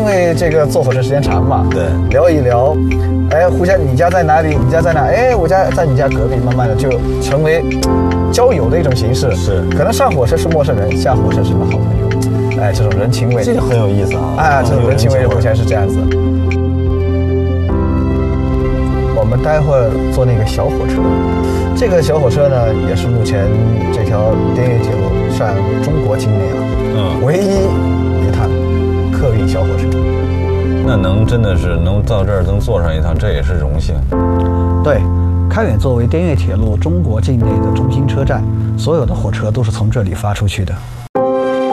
为这个坐火车时间长嘛， 对， 聊一聊，哎，互相你家在哪里？你家在哪？哎，我家在你家隔壁，慢慢的就成为交友的一种形式。 是， 可能上火车是陌生人，下火车成了好朋友。哎，这种人情味， 这个很有意思啊！ 哎，这种人情味目前是这样子。我们待会儿坐那个小火车，这个小火车呢，也是目前这条滇越铁路上中国境内唯一一趟客运小火车。 那真的是能到这儿能坐上一趟，这也是荣幸。 对，开远作为滇越铁路中国境内的中心车站，所有的火车都是从这里发出去的。